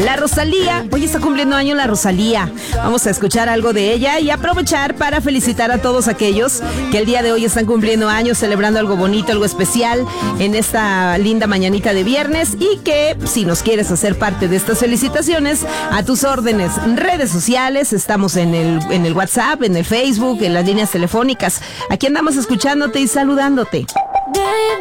La Rosalía, hoy está cumpliendo año la Rosalía. Vamos a escuchar algo de ella y aprovechar para felicitar a todos aquellos que el día de hoy están cumpliendo años, celebrando algo bonito, algo especial en esta linda mañanita de viernes, y que si nos quieres hacer parte de estas felicitaciones, a tus órdenes. Redes sociales, estamos en el WhatsApp, en el Facebook, en las líneas telefónicas. Aquí andamos escuchándote y saludándote.